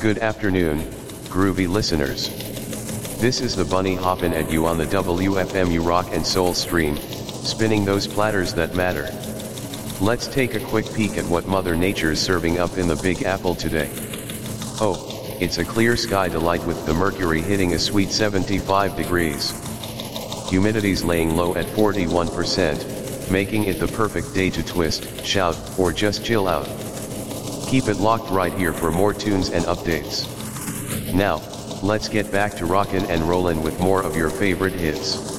Good afternoon, groovy listeners. This is the bunny hoppin' at you on the WFMU Rock and Soul stream, spinning those platters that matter. Let's take a quick peek at what Mother Nature's serving up in the Big Apple today. Oh, it's a clear sky delight with the mercury hitting a sweet 75 degrees. Humidity's laying low at 41%, making it the perfect day to twist, shout, or just chill out. Keep it locked right here for more tunes and updates. Now, let's get back to rockin' and rollin' with more of your favorite hits.